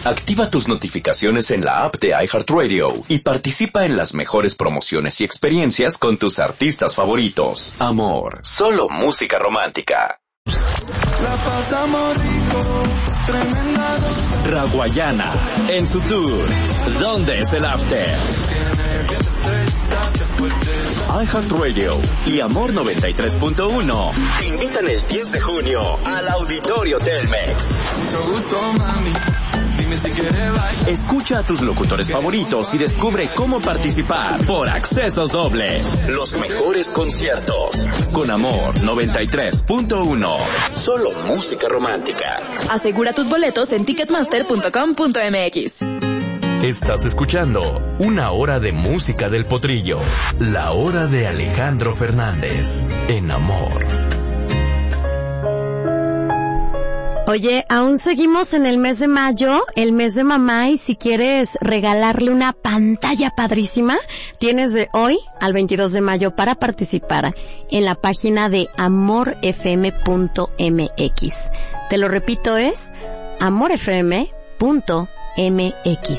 Activa tus notificaciones en la app de iHeartRadio y participa en las mejores promociones y experiencias con tus artistas favoritos. Amor, solo música romántica. La pasamos rico, tremenda. Raguayana, en su tour ¿Dónde es el After? iHeartRadio y Amor 93.1 te invitan el 10 de junio al Auditorio Telmex. Mucho gusto, mami. Dime si quieres bailar. Escucha a tus locutores favoritos y descubre cómo participar por accesos dobles. Los mejores conciertos. Con Amor 93.1. Solo música romántica. Asegura tus boletos en ticketmaster.com.mx. Estás escuchando Una Hora de Música del Potrillo. La hora de Alejandro Fernández. En Amor. Oye, aún seguimos en el mes de mayo, el mes de mamá, y si quieres regalarle una pantalla padrísima, tienes de hoy al 22 de mayo para participar en la página de amorfm.mx. Te lo repito, es amorfm.mx.